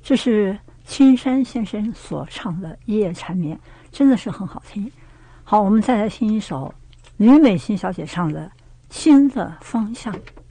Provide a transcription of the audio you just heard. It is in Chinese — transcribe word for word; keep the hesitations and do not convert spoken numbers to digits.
这是青山先生所唱的《夜缠绵》，真的是很好听。好，我们再来听一首吕美心小姐唱的《新的方向》。